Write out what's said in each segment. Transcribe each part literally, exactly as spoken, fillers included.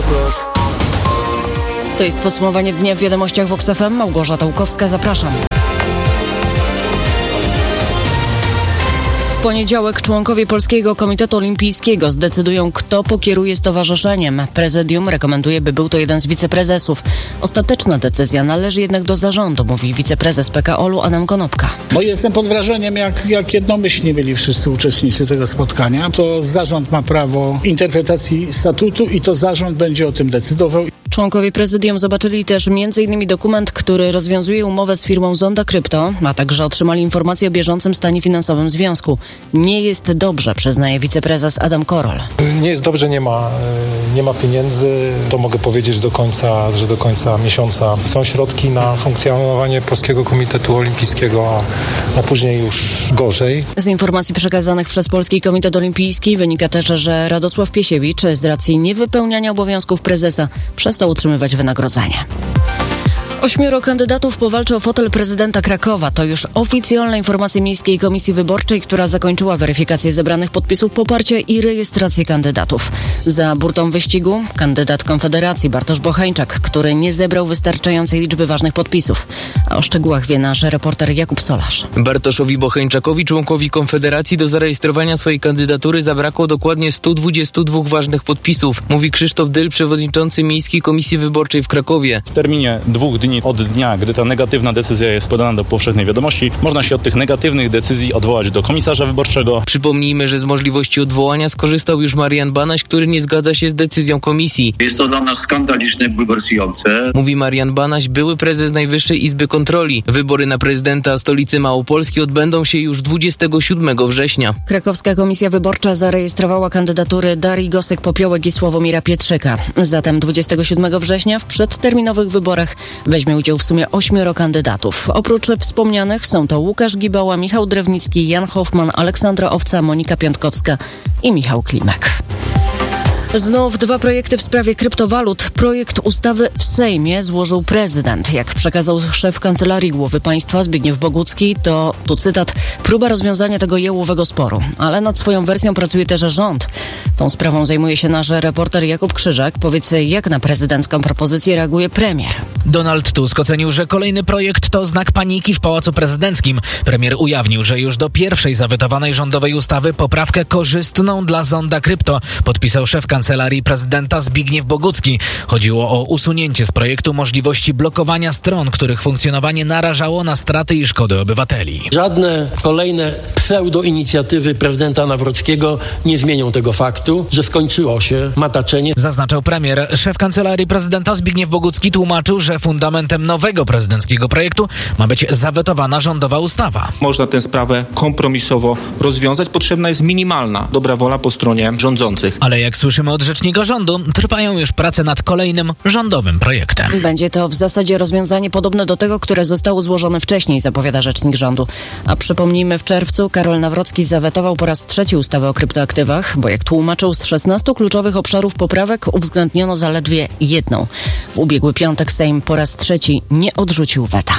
To jest podsumowanie dnia w Wiadomościach Vox F M. Małgorzata Łukowska, zapraszam. W poniedziałek członkowie Polskiego Komitetu Olimpijskiego zdecydują, kto pokieruje stowarzyszeniem. Prezydium rekomenduje, by był to jeden z wiceprezesów. Ostateczna decyzja należy jednak do zarządu, mówi wiceprezes P K O L-u Adam Konopka. No jestem pod wrażeniem, jak, jak jednomyślnie byli wszyscy uczestnicy tego spotkania. To zarząd ma prawo interpretacji statutu i to zarząd będzie o tym decydował. Członkowie prezydium zobaczyli też między innymi dokument, który rozwiązuje umowę z firmą Zonda Krypto, a także otrzymali informacje o bieżącym stanie finansowym związku. Nie jest dobrze, przyznaje wiceprezes Adam Korol. Nie jest dobrze, nie ma, nie ma pieniędzy. To mogę powiedzieć do końca, że do końca miesiąca są środki na funkcjonowanie Polskiego Komitetu Olimpijskiego, a, a później już gorzej. Z informacji przekazanych przez Polski Komitet Olimpijski wynika też, że Radosław Piesiewicz z racji niewypełniania obowiązków prezesa przestał utrzymywać wynagrodzenie. Ośmioro kandydatów powalczy o fotel prezydenta Krakowa. To już oficjalne informacje Miejskiej Komisji Wyborczej, która zakończyła weryfikację zebranych podpisów poparcia i rejestrację kandydatów. Za burtą wyścigu kandydat Konfederacji Bartosz Bocheńczak, który nie zebrał wystarczającej liczby ważnych podpisów. A o szczegółach wie nasz reporter Jakub Solarz. Bartoszowi Bocheńczakowi, członkowi Konfederacji, do zarejestrowania swojej kandydatury zabrakło dokładnie stu dwudziestu dwóch ważnych podpisów, mówi Krzysztof Dyl, przewodniczący Miejskiej Komisji Wyborczej w Krakowie. W terminie dwóch dni od dnia, gdy ta negatywna decyzja jest podana do powszechnej wiadomości, można się od tych negatywnych decyzji odwołać do komisarza wyborczego. Przypomnijmy, że z możliwości odwołania skorzystał już Marian Banaś, który nie zgadza się z decyzją komisji. Jest to dla nas skandaliczne, bulwersujące. Mówi Marian Banaś, były prezes Najwyższej Izby Kontroli. Wybory na prezydenta stolicy Małopolski odbędą się już dwudziestego siódmego września. Krakowska Komisja Wyborcza zarejestrowała kandydatury Darii Gosek-Popiołek i Sławomira Pietrzyka. Zatem dwudziestego siódmego września w przedterminowych wyborach weźmie udział w sumie ośmioro kandydatów. Oprócz wspomnianych są to Łukasz Gibała, Michał Drewnicki, Jan Hoffman, Aleksandra Owca, Monika Piątkowska i Michał Klimek. Znów dwa projekty w sprawie kryptowalut. Projekt ustawy w Sejmie złożył prezydent. Jak przekazał szef Kancelarii Głowy Państwa Zbigniew Bogucki, to, tu cytat, próba rozwiązania tego jałowego sporu. Ale nad swoją wersją pracuje też rząd. Tą sprawą zajmuje się nasz reporter Jakub Krzyżak. Powiedz, jak na prezydencką propozycję reaguje premier? Donald Tusk ocenił, że kolejny projekt to znak paniki w Pałacu Prezydenckim. Premier ujawnił, że już do pierwszej zawetowanej rządowej ustawy poprawkę korzystną dla Zonda Krypto podpisał szef Kancelarii Prezydenta Zbigniew Bogucki. Chodziło o usunięcie z projektu możliwości blokowania stron, których funkcjonowanie narażało na straty i szkody obywateli. Żadne kolejne pseudo-inicjatywy prezydenta Nawrockiego nie zmienią tego faktu, że skończyło się mataczenie. Zaznaczał premier. Szef Kancelarii Prezydenta Zbigniew Bogucki tłumaczył, że fundamentem nowego prezydenckiego projektu ma być zawetowana rządowa ustawa. Można tę sprawę kompromisowo rozwiązać. Potrzebna jest minimalna dobra wola po stronie rządzących. Ale jak słyszymy od rzecznika rządu, trwają już prace nad kolejnym rządowym projektem. Będzie to w zasadzie rozwiązanie podobne do tego, które zostało złożone wcześniej, zapowiada rzecznik rządu. A przypomnijmy, w czerwcu Karol Nawrocki zawetował po raz trzeci ustawę o kryptoaktywach, bo jak tłumaczył, z szesnastu kluczowych obszarów poprawek uwzględniono zaledwie jedną. W ubiegły piątek Sejm po raz trzeci nie odrzucił weta.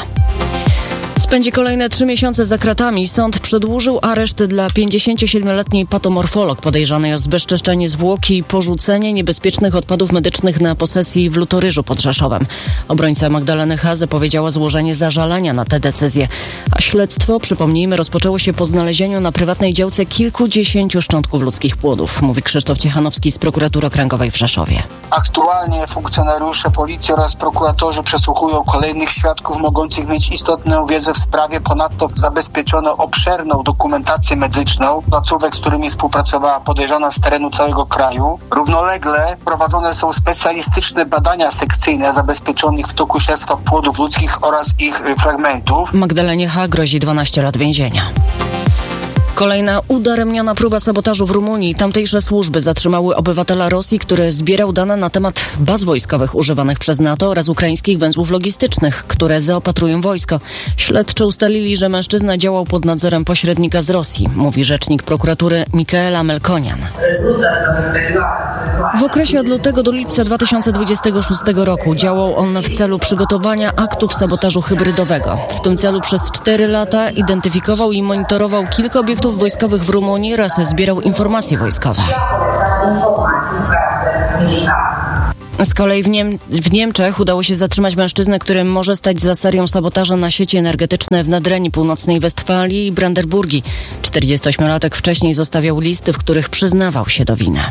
Spędzi kolejne trzy miesiące za kratami. Sąd przedłużył areszt dla pięćdziesięciosiedmioletniej patomorfolog podejrzanej o zbezczeszczenie zwłoki i porzucenie niebezpiecznych odpadów medycznych na posesji w Lutoryżu pod Rzeszowem. Obrońca Magdaleny H. zapowiedziała złożenie zażalenia na tę decyzję. A śledztwo, przypomnijmy, rozpoczęło się po znalezieniu na prywatnej działce kilkudziesięciu szczątków ludzkich płodów, mówi Krzysztof Ciechanowski z Prokuratury Okręgowej w Rzeszowie. Aktualnie funkcjonariusze policji oraz prokuratorzy przesłuchują kolejnych świadków mogących mieć istotną wiedzę w sprawie. Ponadto zabezpieczono obszerną dokumentację medyczną placówek, z którymi współpracowała podejrzana z terenu całego kraju. Równolegle prowadzone są specjalistyczne badania sekcyjne zabezpieczonych w toku śledztwa płodów ludzkich oraz ich fragmentów. Magdalenie H. grozi dwanaście lat więzienia. Kolejna udaremniona próba sabotażu w Rumunii. Tamtejsze służby zatrzymały obywatela Rosji, który zbierał dane na temat baz wojskowych używanych przez NATO oraz ukraińskich węzłów logistycznych, które zaopatrują wojsko. Śledczy ustalili, że mężczyzna działał pod nadzorem pośrednika z Rosji, mówi rzecznik prokuratury Mikaela Melkonian. W okresie od lutego do lipca dwa tysiące dwudziestego szóstego roku działał on w celu przygotowania aktów sabotażu hybrydowego. W tym celu przez cztery lata identyfikował i monitorował kilka obiektów wojskowych w Rumunii oraz zbierał informacje wojskowe. Z kolei w, Niem- w Niemczech udało się zatrzymać mężczyznę, który może stać za serią sabotażu na sieci energetyczne w Nadrenii Północnej Westfalii i Brandenburgii. czterdziestoośmiolatek wcześniej zostawiał listy, w których przyznawał się do winy.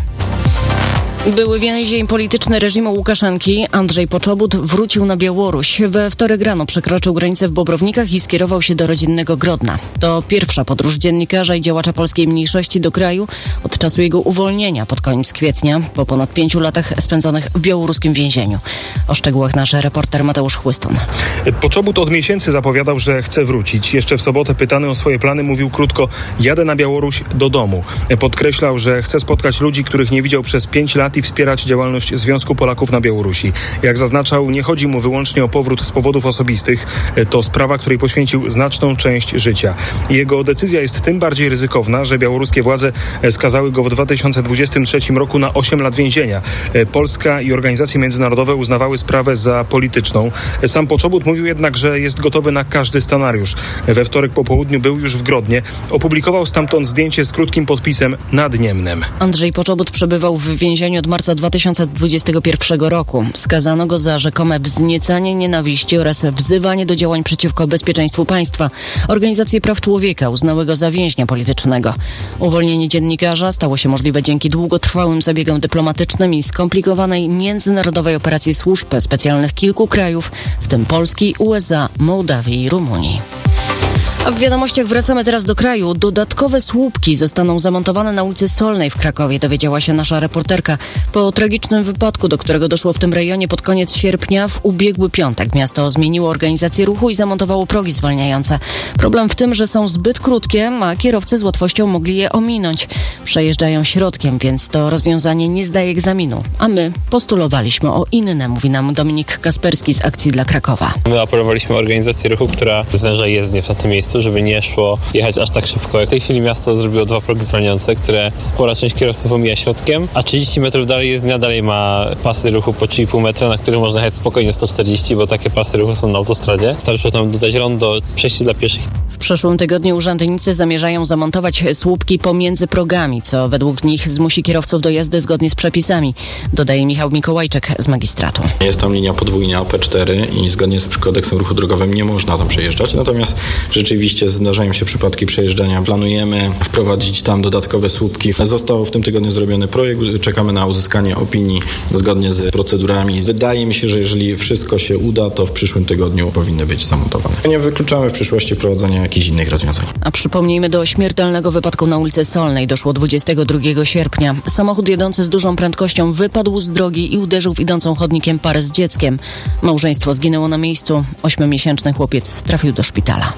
Były więzień polityczny reżimu Łukaszenki Andrzej Poczobut wrócił na Białoruś. We wtorek rano przekroczył granicę w Bobrownikach i skierował się do rodzinnego Grodna. To pierwsza podróż dziennikarza i działacza polskiej mniejszości do kraju od czasu jego uwolnienia pod koniec kwietnia, po ponad pięciu latach spędzonych w białoruskim więzieniu. O szczegółach nasz reporter Mateusz Chłystun. Poczobut od miesięcy zapowiadał, że chce wrócić. Jeszcze w sobotę pytany o swoje plany mówił krótko: jadę na Białoruś do domu. Podkreślał, że chce spotkać ludzi, których nie widział przez pięć lat i wspierać działalność Związku Polaków na Białorusi. Jak zaznaczał, nie chodzi mu wyłącznie o powrót z powodów osobistych. To sprawa, której poświęcił znaczną część życia. Jego decyzja jest tym bardziej ryzykowna, że białoruskie władze skazały go w dwa tysiące dwudziestym trzecim roku na osiem lat więzienia. Polska i organizacje międzynarodowe uznawały sprawę za polityczną. Sam Poczobut mówił jednak, że jest gotowy na każdy scenariusz. We wtorek po południu był już w Grodnie. Opublikował stamtąd zdjęcie z krótkim podpisem nad Niemnem. Andrzej Poczobut przebywał w więzieniu od marca dwa tysiące dwudziestego pierwszego roku. Skazano go za rzekome wzniecanie nienawiści oraz wzywanie do działań przeciwko bezpieczeństwu państwa. Organizacje praw człowieka uznały go za więźnia politycznego. Uwolnienie dziennikarza stało się możliwe dzięki długotrwałym zabiegom dyplomatycznym i skomplikowanej międzynarodowej operacji służb specjalnych kilku krajów, w tym Polski, U S A, Mołdawii i Rumunii. A w wiadomościach wracamy teraz do kraju. Dodatkowe słupki zostaną zamontowane na ulicy Solnej w Krakowie, dowiedziała się nasza reporterka. Po tragicznym wypadku, do którego doszło w tym rejonie pod koniec sierpnia, w ubiegły piątek miasto zmieniło organizację ruchu i zamontowało progi zwalniające. Problem w tym, że są zbyt krótkie, a kierowcy z łatwością mogli je ominąć. Przejeżdżają środkiem, więc to rozwiązanie nie zdaje egzaminu. A my postulowaliśmy o inne, mówi nam Dominik Kasperski z Akcji dla Krakowa. My apelowaliśmy o organizację ruchu, która zwęża jezdnię w tym miejscu, żeby nie szło jechać aż tak szybko. W tej chwili miasto zrobiło dwa progi zwalniające, które spora część kierowców omija środkiem, a trzydzieści metrów dalej jezdnia dalej ma pasy ruchu po trzy i pół metra, na których można jechać spokojnie sto czterdzieści, bo takie pasy ruchu są na autostradzie. Starczy tam dodać rondo, przejście dla pieszych. W przyszłym tygodniu urzędnicy zamierzają zamontować słupki pomiędzy progami, co według nich zmusi kierowców do jazdy zgodnie z przepisami, dodaje Michał Mikołajczyk z magistratu. Jest tam linia podwójna P cztery i zgodnie z kodeksem ruchu drogowym nie można tam przejeżdżać, natomiast rzeczywiście zdarzają się przypadki przejeżdżania. Planujemy wprowadzić tam dodatkowe słupki. Został w tym tygodniu zrobiony projekt, czekamy na uzyskanie opinii zgodnie z procedurami. Wydaje mi się, że jeżeli wszystko się uda, to w przyszłym tygodniu powinny być zamontowane. Nie wykluczamy w przyszłości wprowadzenia jakichś innych rozwiązań. A przypomnijmy, do śmiertelnego wypadku na ulicy Solnej doszło dwudziestego drugiego sierpnia. Samochód jedący z dużą prędkością wypadł z drogi i uderzył w idącą chodnikiem parę z dzieckiem. Małżeństwo zginęło na miejscu. Ośmiomiesięczny chłopiec trafił do szpitala.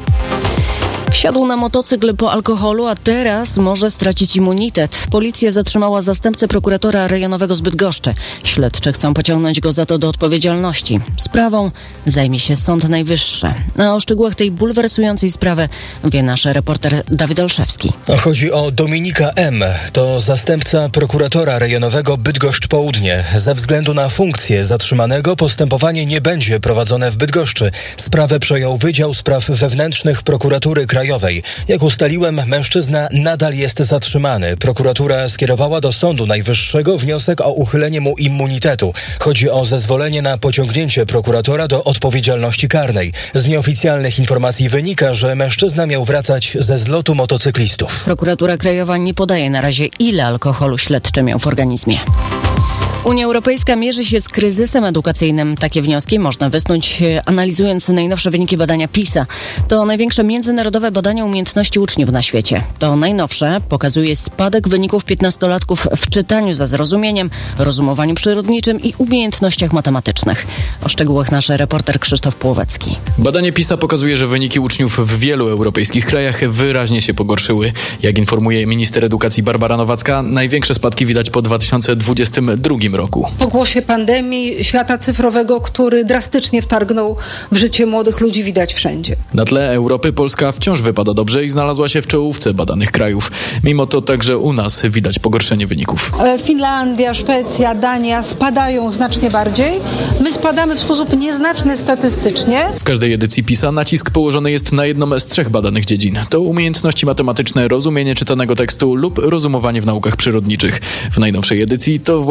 Wsiadł na motocykl po alkoholu, a teraz może stracić immunitet. Policja zatrzymała zastępcę prokuratora rejonowego z Bydgoszczy. Śledczy chcą pociągnąć go za to do odpowiedzialności. Sprawą zajmie się Sąd Najwyższy. A o szczegółach tej bulwersującej sprawy wie nasz reporter Dawid Olszewski. Chodzi o Dominika M. To zastępca prokuratora rejonowego Bydgoszcz Południe. Ze względu na funkcję zatrzymanego postępowanie nie będzie prowadzone w Bydgoszczy. Sprawę przejął Wydział Spraw Wewnętrznych Prokuratury Krajowej. Jak ustaliłem, mężczyzna nadal jest zatrzymany. Prokuratura skierowała do Sądu Najwyższego wniosek o uchylenie mu immunitetu. Chodzi o zezwolenie na pociągnięcie prokuratora do odpowiedzialności karnej. Z nieoficjalnych informacji wynika, że mężczyzna miał wracać ze zlotu motocyklistów. Prokuratura Krajowa nie podaje na razie, ile alkoholu śledczy miał w organizmie. Unia Europejska mierzy się z kryzysem edukacyjnym. Takie wnioski można wysnuć, analizując najnowsze wyniki badania PISA. To największe międzynarodowe badanie umiejętności uczniów na świecie. To najnowsze pokazuje spadek wyników piętnastolatków w czytaniu za zrozumieniem, rozumowaniu przyrodniczym i umiejętnościach matematycznych. O szczegółach nasz reporter Krzysztof Płowecki. Badanie PISA pokazuje, że wyniki uczniów w wielu europejskich krajach wyraźnie się pogorszyły. Jak informuje minister edukacji Barbara Nowacka, największe spadki widać po dwa tysiące dwudziestym drugim roku. Po głosie pandemii, świata cyfrowego, który drastycznie wtargnął w życie młodych ludzi, widać wszędzie. Na tle Europy Polska wciąż wypada dobrze i znalazła się w czołówce badanych krajów. Mimo to także u nas widać pogorszenie wyników. Finlandia, Szwecja, Dania spadają znacznie bardziej. My spadamy w sposób nieznaczny statystycznie. W każdej edycji PISA nacisk położony jest na jedną z trzech badanych dziedzin. To umiejętności matematyczne, rozumienie czytanego tekstu lub rozumowanie w naukach przyrodniczych. W najnowszej edycji to właśnie nauki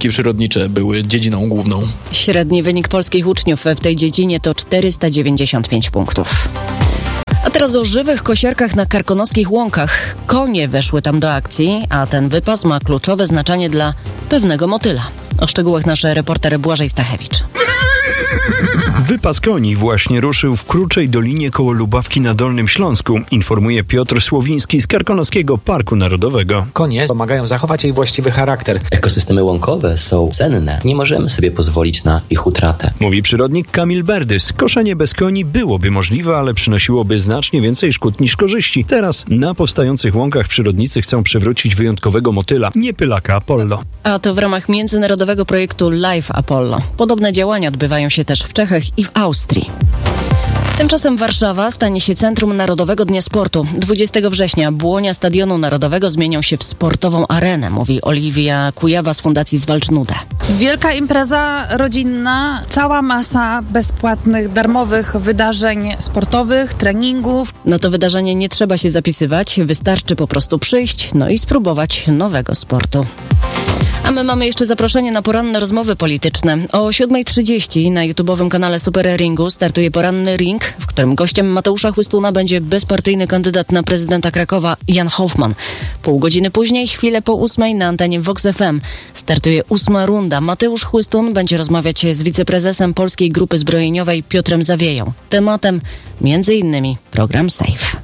nauki przyrodnicze były dziedziną główną. Średni wynik polskich uczniów w tej dziedzinie to czterysta dziewięćdziesiąt pięć punktów. A teraz o żywych kosiarkach na karkonoskich łąkach. Konie weszły tam do akcji, a ten wypas ma kluczowe znaczenie dla pewnego motyla. O szczegółach nasz reporter Błażej Stachewicz. Wypas koni właśnie ruszył w Kruczej Dolinie koło Lubawki na Dolnym Śląsku, informuje Piotr Słowiński z Karkonoskiego Parku Narodowego. Konie pomagają zachować jej właściwy charakter. Ekosystemy łąkowe są cenne. Nie możemy sobie pozwolić na ich utratę. Mówi przyrodnik Kamil Berdys. Koszenie bez koni byłoby możliwe, ale przynosiłoby znacznie więcej szkód niż korzyści. Teraz na powstających łąkach przyrodnicy chcą przywrócić wyjątkowego motyla, nie pylaka Apollo. A to w ramach międzynarodowego projektu Live Apollo. Podobne działania odbywają się też w Czechach i w Austrii. Tymczasem Warszawa stanie się centrum Narodowego Dnia Sportu. dwudziestego września błonia Stadionu Narodowego zmienią się w sportową arenę, mówi Oliwia Kujawa z Fundacji Zwalcz Nudę. Wielka impreza rodzinna, cała masa bezpłatnych, darmowych wydarzeń sportowych, treningów. Na to wydarzenie nie trzeba się zapisywać, wystarczy po prostu przyjść, no i spróbować nowego sportu. A my mamy jeszcze zaproszenie na poranne rozmowy polityczne. O siódma trzydzieści na YouTube'owym kanale Super Ringu startuje poranny ring, w którym gościem Mateusza Chłystuna będzie bezpartyjny kandydat na prezydenta Krakowa Jan Hoffman. Pół godziny później, chwilę po ósmej na antenie Vox F M startuje ósma runda. Mateusz Chłystun będzie rozmawiać z wiceprezesem Polskiej Grupy Zbrojeniowej Piotrem Zawieją. Tematem między innymi program SAFE.